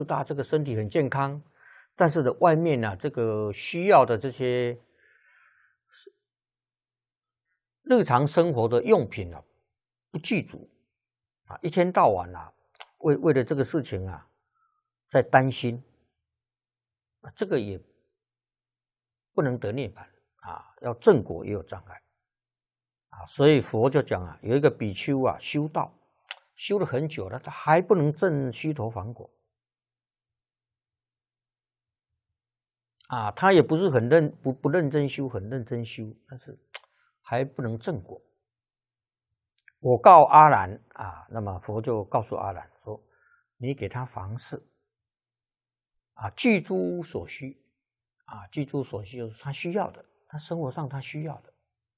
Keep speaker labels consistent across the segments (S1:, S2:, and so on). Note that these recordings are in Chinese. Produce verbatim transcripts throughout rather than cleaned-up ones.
S1: 大这个身体很健康，但是呢，外面呢、啊、这个需要的这些日常生活的用品啊不具足啊，一天到晚啊为为了这个事情啊在担心啊，这个也不能得涅槃啊，要正果也有障碍啊，所以佛就讲啊，有一个比丘啊修道修了很久了，他还不能证须陀洹果啊，他也不是很认不不认真修，很认真修，但是还不能正果。我告阿难啊，那么佛就告诉阿难说：“你给他房事啊，具诸所需啊，具诸所需就是他需要的，他生活上他需要的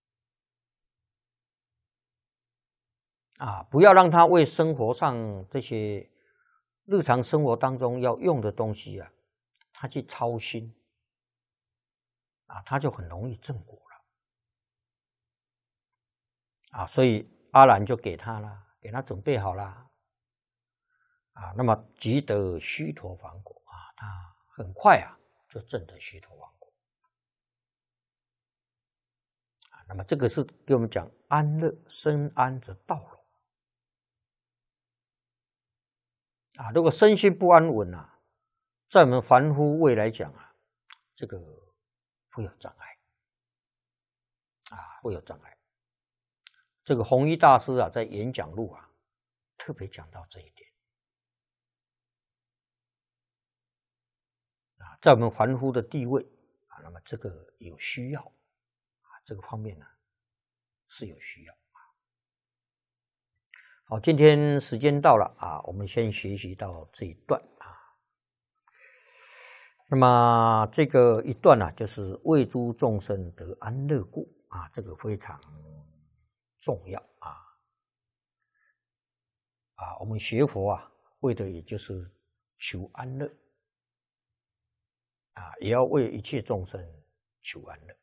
S1: 啊，不要让他为生活上这些日常生活当中要用的东西啊，他去操心啊，他就很容易正果了啊，所以。”阿难就给他了，给他准备好了啊。那么即得须陀洹果啊，他很快啊就证得须陀洹果啊。那么这个是给我们讲安乐，身安则道隆啊。如果身心不安稳啊，在我们凡夫位来讲啊，这个会有障碍啊，会有障碍。这个弘一大师啊，在演讲录啊，特别讲到这一点啊，在我们凡夫的地位啊，那么这个有需要啊，这个方面呢是有需要啊。好，今天时间到了啊，我们先学习到这一段啊。那么这个一段呢、啊，就是为诸众生得安乐故啊，这个非常重要啊啊！我们学佛啊，为的也就是求安乐啊，也要为一切众生求安乐。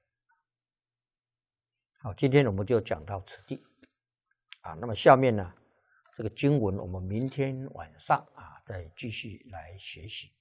S1: 好，今天我们就讲到此地啊。那么下面呢，这个经文我们明天晚上啊再继续来学习。